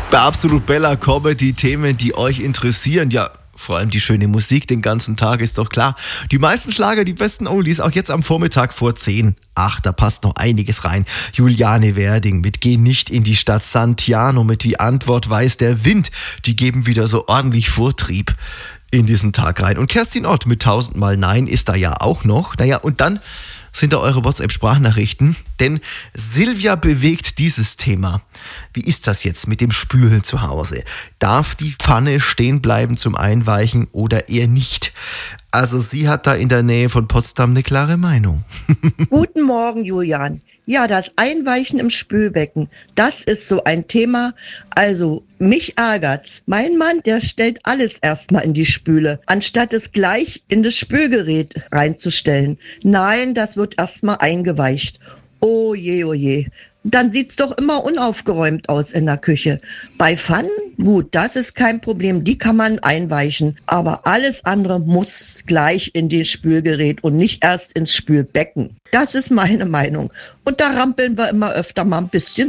Bei Absolut Bella kommen die Themen, die euch interessieren. Ja, vor allem die schöne Musik den ganzen Tag, ist doch klar. Die meisten Schlager, die besten Oldies, auch jetzt am Vormittag vor 10. Ach, da passt noch einiges rein. Juliane Werding mit Geh nicht in die Stadt, Santiano mit Wie Antwort weiß der Wind. Die geben wieder so ordentlich Vortrieb in diesen Tag rein. Und Kerstin Ott mit 1000-mal Nein ist da ja auch noch. Naja, und dann sind da eure WhatsApp-Sprachnachrichten. Denn Silvia bewegt dieses Thema. Wie ist das jetzt mit dem Spülen zu Hause? Darf die Pfanne stehen bleiben zum Einweichen oder eher nicht? Also sie hat da in der Nähe von Potsdam eine klare Meinung. Guten Morgen, Julian. Ja, das Einweichen im Spülbecken, das ist so ein Thema. Also, mich ärgert's. Mein Mann, der stellt alles erstmal in die Spüle, anstatt es gleich in das Spülgerät reinzustellen. Nein, das wird erstmal eingeweicht. Oh je, oh je. Dann sieht's doch immer unaufgeräumt aus in der Küche. Bei Pfannen, gut, das ist kein Problem, die kann man einweichen. Aber alles andere muss gleich in den Spülgerät und nicht erst ins Spülbecken. Das ist meine Meinung. Und da rampeln wir immer öfter mal ein bisschen